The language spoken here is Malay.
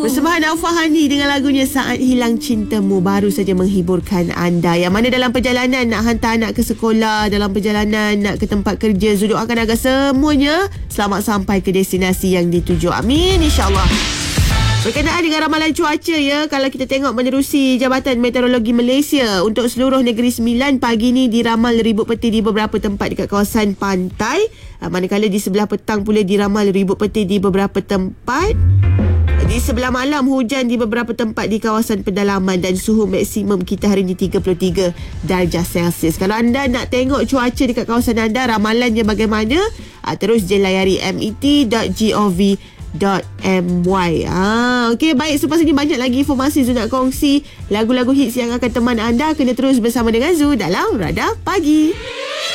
Persembahan Al-Fahani dengan lagunya Saat Hilang Cintamu baru saja menghiburkan anda. Yang mana dalam perjalanan nak hantar anak ke sekolah, dalam perjalanan nak ke tempat kerja, doakan agar semuanya selamat sampai ke destinasi yang dituju. Amin, insyaAllah. Berkenaan dengan ramalan cuaca ya, kalau kita tengok menerusi Jabatan Meteorologi Malaysia, untuk seluruh Negeri Sembilan pagi ni diramal ribut petir di beberapa tempat dekat kawasan pantai. Manakala di sebelah petang pula diramal ribut petir di beberapa tempat. Di sebelah malam hujan di beberapa tempat di kawasan pedalaman dan suhu maksimum kita hari ini 33 darjah Celsius. Kalau anda nak tengok cuaca dekat kawasan anda, ramalannya bagaimana? Terus je layari met.gov.my. Okey, baik, selepas ini banyak lagi informasi Zu nak kongsi. Lagu-lagu hits yang akan teman anda. Kena terus bersama dengan Zu dalam Radar Pagi.